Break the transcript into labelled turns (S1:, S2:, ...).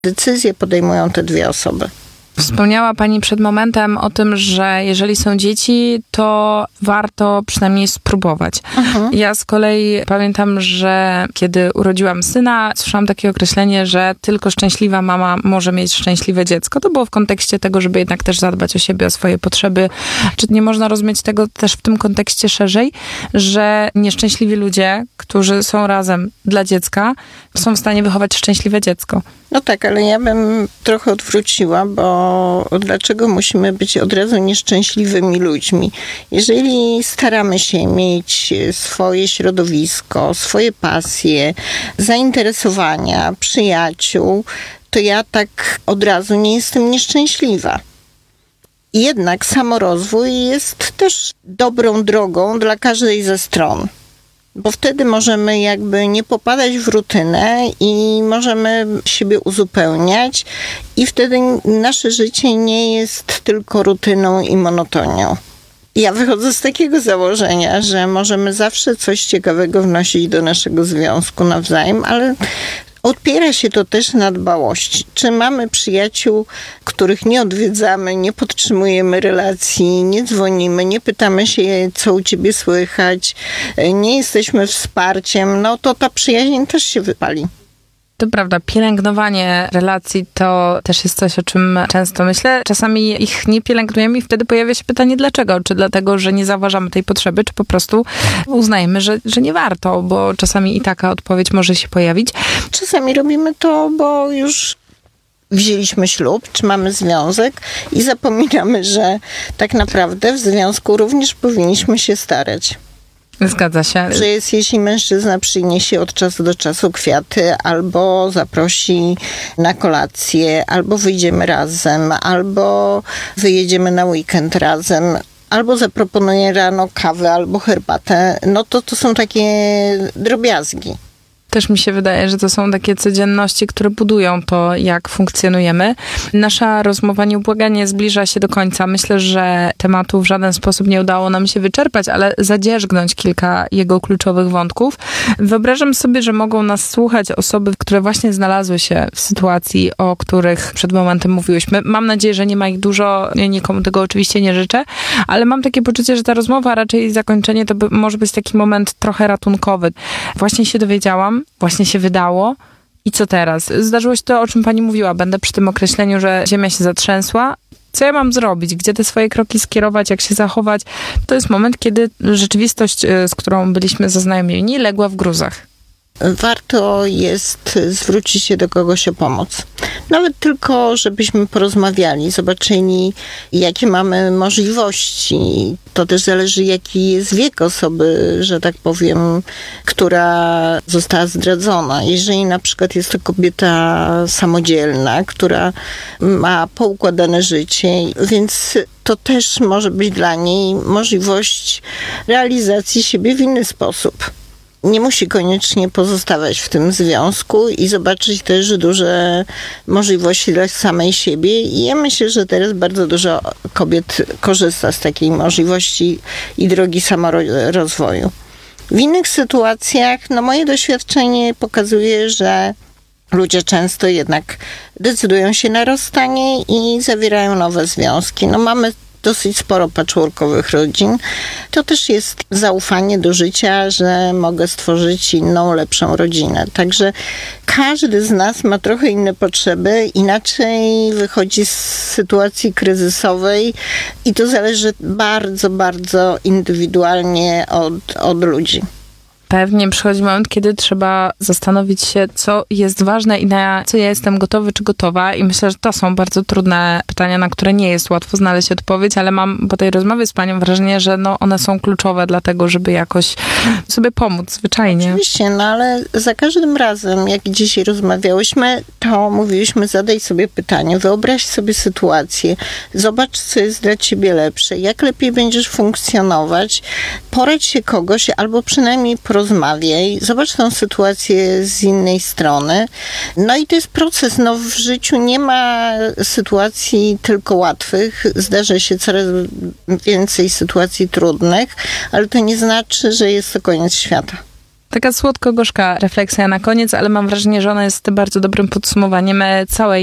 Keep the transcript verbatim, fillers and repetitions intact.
S1: Decyzje podejmują te dwie osoby.
S2: Wspomniała Pani przed momentem o tym, że jeżeli są dzieci, to warto przynajmniej spróbować. Mhm. Ja z kolei pamiętam, że kiedy urodziłam syna, słyszałam takie określenie, że tylko szczęśliwa mama może mieć szczęśliwe dziecko. To było w kontekście tego, żeby jednak też zadbać o siebie, o swoje potrzeby. Czy nie można rozumieć tego też w tym kontekście szerzej, że nieszczęśliwi ludzie, którzy są razem dla dziecka, są w stanie wychować szczęśliwe dziecko?
S1: No tak, ale ja bym trochę odwróciła, bo dlaczego musimy być od razu nieszczęśliwymi ludźmi? Jeżeli staramy się mieć swoje środowisko, swoje pasje, zainteresowania, przyjaciół, to ja tak od razu nie jestem nieszczęśliwa. Jednak samorozwój jest też dobrą drogą dla każdej ze stron. Bo wtedy możemy jakby nie popadać w rutynę i możemy siebie uzupełniać i wtedy nasze życie nie jest tylko rutyną i monotonią. Ja wychodzę z takiego założenia, że możemy zawsze coś ciekawego wnosić do naszego związku nawzajem, ale opiera się to też na dbałości. Czy mamy przyjaciół, których nie odwiedzamy, nie podtrzymujemy relacji, nie dzwonimy, nie pytamy się, co u ciebie słychać, nie jesteśmy wsparciem, no to ta przyjaźń też się wypali.
S2: To prawda, pielęgnowanie relacji to też jest coś, o czym często myślę. Czasami ich nie pielęgnujemy i wtedy pojawia się pytanie, dlaczego? Czy dlatego, że nie zauważamy tej potrzeby, czy po prostu uznajemy, że, że nie warto, bo czasami i taka odpowiedź może się pojawić.
S1: Czasami robimy to, bo już wzięliśmy ślub, czy mamy związek i zapominamy, że tak naprawdę w związku również powinniśmy się starać.
S2: Zgadza się.
S1: Że jest, jeśli mężczyzna przyniesie od czasu do czasu kwiaty, albo zaprosi na kolację, albo wyjdziemy razem, albo wyjedziemy na weekend razem, albo zaproponuje rano kawę, albo herbatę, no to to są takie drobiazgi.
S2: Też mi się wydaje, że to są takie codzienności, które budują to, jak funkcjonujemy. Nasza rozmowa nieubłaganie zbliża się do końca. Myślę, że tematu w żaden sposób nie udało nam się wyczerpać, ale zadzierzgnąć kilka jego kluczowych wątków. Wyobrażam sobie, że mogą nas słuchać osoby, które właśnie znalazły się w sytuacji, o których przed momentem mówiłyśmy. Mam nadzieję, że nie ma ich dużo, ja nikomu tego oczywiście nie życzę, ale mam takie poczucie, że ta rozmowa, raczej zakończenie, to by, może być taki moment trochę ratunkowy. Właśnie się dowiedziałam, właśnie się wydało. I co teraz? Zdarzyło się to, o czym pani mówiła. Będę przy tym określeniu, że ziemia się zatrzęsła. Co ja mam zrobić? Gdzie te swoje kroki skierować? Jak się zachować? To jest moment, kiedy rzeczywistość, z którą byliśmy zaznajomieni, legła w gruzach.
S1: Warto jest zwrócić się do kogoś o pomoc. Nawet tylko, żebyśmy porozmawiali, zobaczyli, jakie mamy możliwości. To też zależy, jaki jest wiek osoby, że tak powiem, która została zdradzona. Jeżeli na przykład jest to kobieta samodzielna, która ma poukładane życie, więc to też może być dla niej możliwość realizacji siebie w inny sposób. Nie musi koniecznie pozostawać w tym związku i zobaczyć też duże możliwości dla samej siebie. I ja myślę, że teraz bardzo dużo kobiet korzysta z takiej możliwości i drogi samorozwoju. W innych sytuacjach, no moje doświadczenie pokazuje, że ludzie często jednak decydują się na rozstanie i zawierają nowe związki. No mamy dosyć sporo patchworkowych rodzin. To też jest zaufanie do życia, że mogę stworzyć inną, lepszą rodzinę. Także każdy z nas ma trochę inne potrzeby, inaczej wychodzi z sytuacji kryzysowej i to zależy bardzo, bardzo indywidualnie od, od ludzi.
S2: Pewnie przychodzi moment, kiedy trzeba zastanowić się, co jest ważne i na co ja jestem gotowy czy gotowa. I myślę, że to są bardzo trudne pytania, na które nie jest łatwo znaleźć odpowiedź, ale mam po tej rozmowie z panią wrażenie, że no one są kluczowe dla tego, żeby jakoś sobie pomóc zwyczajnie.
S1: Oczywiście, no ale za każdym razem, jak dzisiaj rozmawiałyśmy, to mówiliśmy, zadaj sobie pytanie, wyobraź sobie sytuację, zobacz, co jest dla ciebie lepsze, jak lepiej będziesz funkcjonować, poradź się kogoś, albo przynajmniej porozmawiaj, zobacz tę sytuację z innej strony. No i to jest proces. No w życiu nie ma sytuacji tylko łatwych. Zdarza się coraz więcej sytuacji trudnych, ale to nie znaczy, że jest to koniec świata.
S2: Taka słodko-gorzka refleksja na koniec, ale mam wrażenie, że ona jest bardzo dobrym podsumowaniem całej